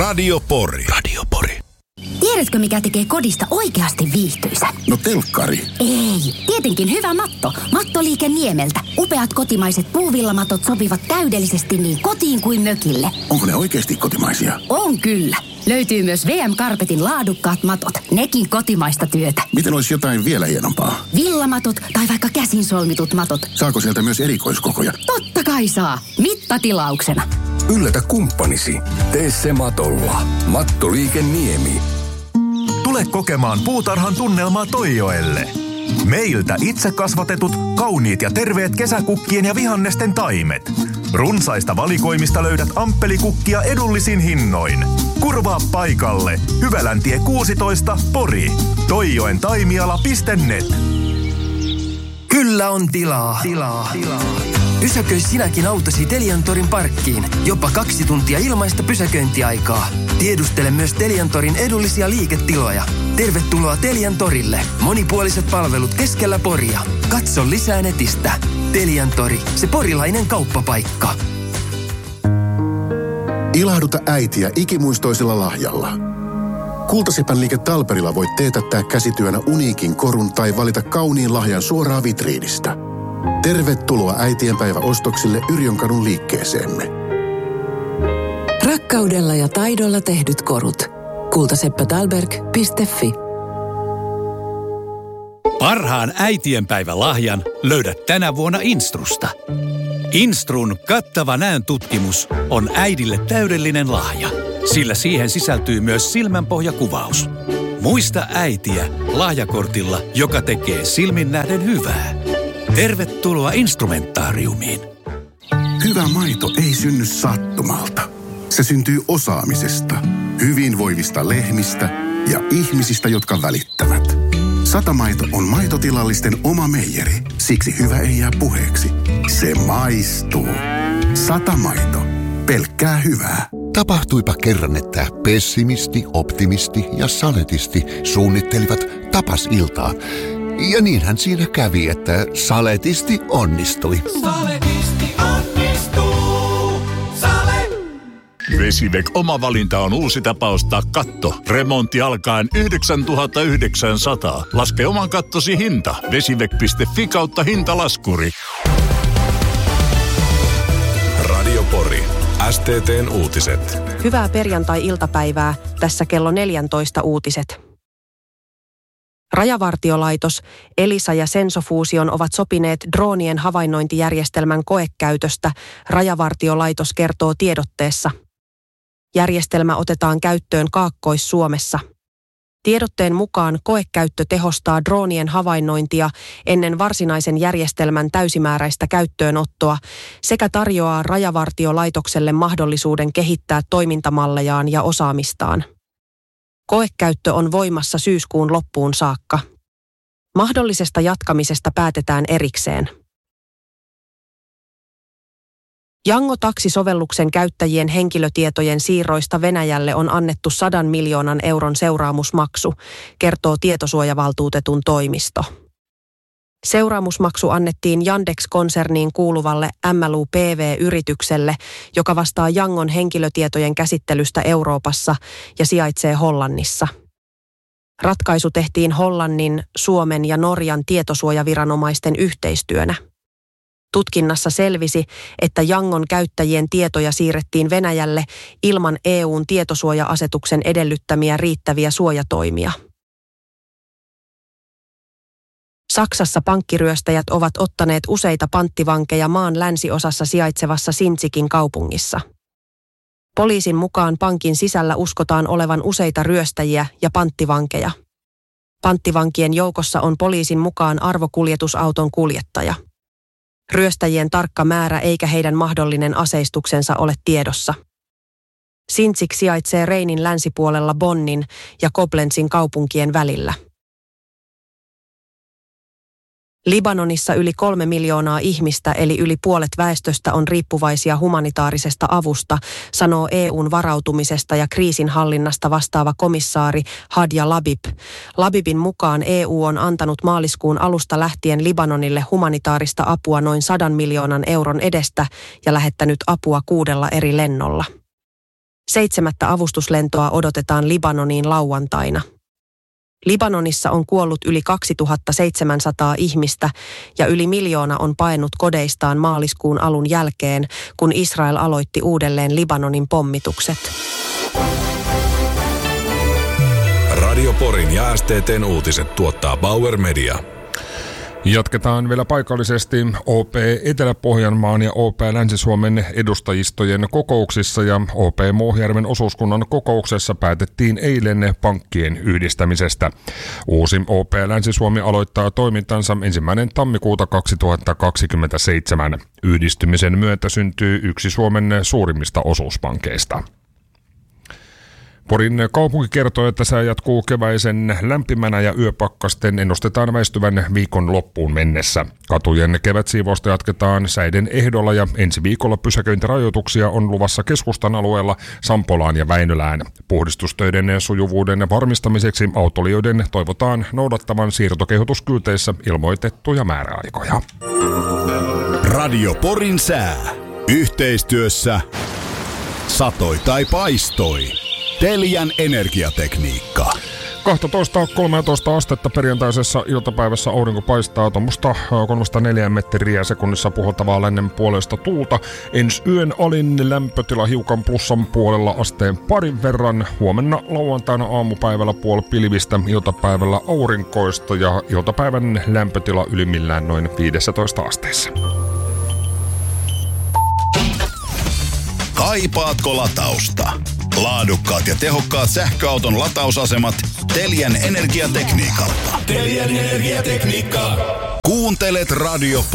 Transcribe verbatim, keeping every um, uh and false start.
Radio Pori. Radio Pori. Tiedätkö, mikä tekee kodista oikeasti viihtyisän? No telkkari. Ei, tietenkin hyvä matto. Mattoliike Niemeltä. Upeat kotimaiset puuvillamatot sopivat täydellisesti niin kotiin kuin mökille. Onko ne oikeasti kotimaisia? On kyllä. Löytyy myös V M Carpetin laadukkaat matot. Nekin kotimaista työtä. Miten olisi jotain vielä hienompaa? Villamatot tai vaikka käsin solmitut matot. Saako sieltä myös erikoiskokoja? Totta kai saa. Mittatilauksena. Yllätä kumppanisi. Tee se matolla. Mattoliike Niemi. Tule kokemaan puutarhan tunnelmaa Toijoelle. Meiltä itse kasvatetut, kauniit ja terveet kesäkukkien ja vihannesten taimet. Runsaista valikoimista löydät amppelikukkia edullisin hinnoin. Kurvaa paikalle. Hyväläntie kuusitoista, Pori. toijoen taimiala piste net. Kyllä on tilaa. Tilaa. tilaa. Pysäköi sinäkin autosi Teliantorin parkkiin. Jopa kaksi tuntia ilmaista pysäköintiaikaa. Tiedustele myös Teliantorin edullisia liiketiloja. Tervetuloa Teliantorille. Monipuoliset palvelut keskellä Poria. Katso lisää netistä. Teliantori, se porilainen kauppapaikka. Ilahduta äitiä ikimuistoisella lahjalla. Kultasepän liike Talperilla voit teetättää käsityönä uniikin korun tai valita kauniin lahjan suoraan vitriinistä. Tervetuloa äitienpäiväostoksille Yrjönkadun liikkeeseemme. Rakkaudella ja taidolla tehdyt korut. kultaseppätalberg piste fi. Parhaan äitienpäivälahjan löydät tänä vuonna Instrusta. Instrun kattava näöntutkimus on äidille täydellinen lahja, sillä siihen sisältyy myös silmänpohjakuvaus. Muista äitiä lahjakortilla, joka tekee silmin nähden hyvää. Tervetuloa Instrumentaariumiin. Hyvä maito ei synny sattumalta. Se syntyy osaamisesta, hyvinvoivista lehmistä ja ihmisistä, jotka välittävät. Satamaito on maitotilallisten oma meijeri, siksi hyvä ei jää puheeksi. Se maistuu. Satamaito. Pelkkää hyvää. Tapahtuipa kerran, että pessimisti, optimisti ja saletisti suunnittelivat tapasiltaa. Ja niinhän siinä kävi, että saletisti onnistui. Saletisti onnistuu. Sale! Vesiväk oma valinta on uusi tapa ostaa katto. Remontti alkaen yhdeksäntuhatta yhdeksänsataa. Laske oman kattosi hinta. Vesiväk piste fi kautta hintalaskuri. Radio Pori. S T T:n uutiset. Hyvää perjantai-iltapäivää. Tässä kello neljätoista uutiset. Rajavartiolaitos, Elisa ja Sensofusion ovat sopineet droonien havainnointijärjestelmän koekäytöstä, Rajavartiolaitos kertoo tiedotteessa. Järjestelmä otetaan käyttöön Kaakkois-Suomessa. Tiedotteen mukaan koekäyttö tehostaa droonien havainnointia ennen varsinaisen järjestelmän täysimääräistä käyttöönottoa sekä tarjoaa Rajavartiolaitokselle mahdollisuuden kehittää toimintamallejaan ja osaamistaan. Koekäyttö on voimassa syyskuun loppuun saakka. Mahdollisesta jatkamisesta päätetään erikseen. Jango-taksisovelluksen käyttäjien henkilötietojen siirroista Venäjälle on annettu sadan miljoonan euron seuraamusmaksu, kertoo tietosuojavaltuutetun toimisto. Seuraamusmaksu annettiin Yandex-konserniin kuuluvalle M L U P V-yritykselle, joka vastaa Jangon henkilötietojen käsittelystä Euroopassa ja sijaitsee Hollannissa. Ratkaisu tehtiin Hollannin, Suomen ja Norjan tietosuojaviranomaisten yhteistyönä. Tutkinnassa selvisi, että Jangon käyttäjien tietoja siirrettiin Venäjälle ilman E U:n tietosuoja-asetuksen edellyttämiä riittäviä suojatoimia. Saksassa pankkiryöstäjät ovat ottaneet useita panttivankeja maan länsiosassa sijaitsevassa Sinzikin kaupungissa. Poliisin mukaan pankin sisällä uskotaan olevan useita ryöstäjiä ja panttivankeja. Panttivankien joukossa on poliisin mukaan arvokuljetusauton kuljettaja. Ryöstäjien tarkka määrä eikä heidän mahdollinen aseistuksensa ole tiedossa. Sinzik sijaitsee Reinin länsipuolella Bonnin ja Koblenzin kaupunkien välillä. Libanonissa yli kolme miljoonaa ihmistä eli yli puolet väestöstä on riippuvaisia humanitaarisesta avusta, sanoo E U:n varautumisesta ja kriisinhallinnasta vastaava komissaari Hadja Labib. Labibin mukaan E U on antanut maaliskuun alusta lähtien Libanonille humanitaarista apua noin sadan miljoonan euron edestä ja lähettänyt apua kuudella eri lennolla. Seitsemättä avustuslentoa odotetaan Libanoniin lauantaina. Libanonissa on kuollut yli kaksituhattaseitsemänsataa ihmistä ja yli miljoona on paennut kodeistaan maaliskuun alun jälkeen, kun Israel aloitti uudelleen Libanonin pommitukset. Radio Porin ja S T T:n uutiset tuottaa Bauer Media. Jatketaan vielä paikallisesti O P Etelä-Pohjanmaan ja O P Länsi-Suomen edustajistojen kokouksissa ja O P Muohijärven osuuskunnan kokouksessa päätettiin eilen pankkien yhdistämisestä. Uusi O P Länsi-Suomi aloittaa toimintansa ensimmäinen tammikuuta kaksituhattakaksikymmentäseitsemän. Yhdistymisen myötä syntyy yksi Suomen suurimmista osuuspankeista. Porin kaupunki kertoo, että sää jatkuu keväisen lämpimänä ja yöpakkasten ennustetaan väistyvän viikon loppuun mennessä. Katujen kevätsiivousta jatketaan säiden ehdolla ja ensi viikolla pysäköintirajoituksia on luvassa keskustan alueella Sampolaan ja Väinölään. Puhdistustöiden sujuvuuden varmistamiseksi autoilijoiden toivotaan noudattavan siirtokehotuskylteissä ilmoitettuja määräaikoja. Radio Porin sää. Yhteistyössä satoi tai paistoi. Telian energiatekniikka. kaksitoista kolmetoista astetta perjantaisessa iltapäivässä aurinko paistaa tuommoista kolmekymmentäneljä metriä sekunnissa puhaltavaa lännen puolesta tuulta. Ensi yön alin lämpötila hiukan plussan puolella asteen parin verran. Huomenna lauantaina aamupäivällä puoli pilvistä, iltapäivällä aurinkoista ja iltapäivän lämpötila ylimmillään noin viisitoista asteessa. Kaipaatko latausta? Laadukkaat ja tehokkaat sähköauton latausasemat Telian energiatekniikalta. Telian energiatekniikka. Kuuntelet Radio